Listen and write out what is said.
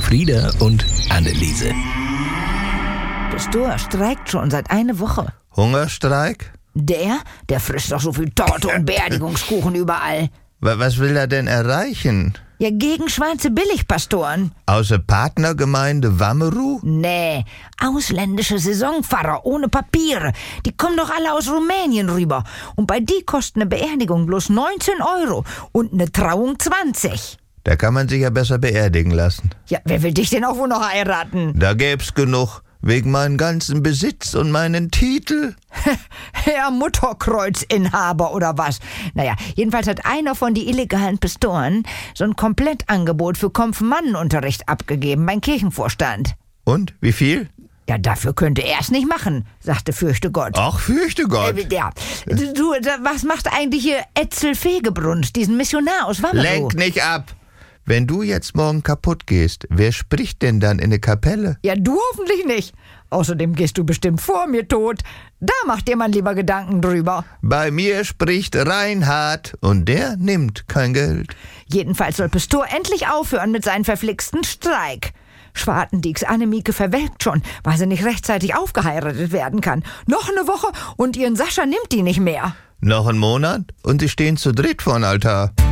Frieda und Anneliese. Pastor streikt schon seit einer Woche. Hungerstreik? Der frisst doch so viel Torte und Beerdigungskuchen überall. Was will er denn erreichen? Ja, gegen schwarze Billigpastoren. Aus der Partnergemeinde Wammeru? Nee, ausländische Saisonpfarrer ohne Papiere. Die kommen doch alle aus Rumänien rüber. Und bei die kostet eine Beerdigung bloß 19 € und eine Trauung 20. Da kann man sich ja besser beerdigen lassen. Ja, wer will dich denn auch wohl noch heiraten? Da gäb's genug. Wegen meinen ganzen Besitz und meinen Titel. Ja, Mutterkreuzinhaber oder was? Naja, jedenfalls hat einer von die illegalen Pastoren so ein Komplettangebot für Konfirmandenunterricht abgegeben beim Kirchenvorstand. Und, wie viel? Ja, dafür könnte er es nicht machen, sagte Fürchte Gott. Ach, fürchte Gott. Ja, du, was macht eigentlich hier Etzel Fegebrunst, diesen Missionar aus Wammeru? Lenk nicht ab. Wenn du jetzt morgen kaputt gehst, wer spricht denn dann in der Kapelle? Ja, du hoffentlich nicht. Außerdem gehst du bestimmt vor mir tot. Da macht dir man lieber Gedanken drüber. Bei mir spricht Reinhard und der nimmt kein Geld. Jedenfalls soll Pastor endlich aufhören mit seinem verflixten Streik. Schwartendieks Annemieke verwelkt schon, weil sie nicht rechtzeitig aufgeheiratet werden kann. Noch eine Woche und ihren Sascha nimmt die nicht mehr. Noch einen Monat und sie stehen zu dritt vor dem Altar.